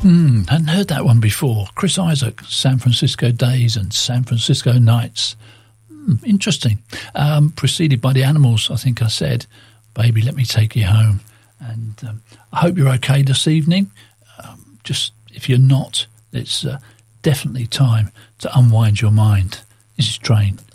Hadn't heard that one before. Chris Isaak, San Francisco Days and San Francisco Nights. Interesting. Preceded by the Animals, I think I said, Baby, Let Me Take You Home. And I hope you're okay this evening. Just if you're not, it's definitely time to unwind your mind. This is Train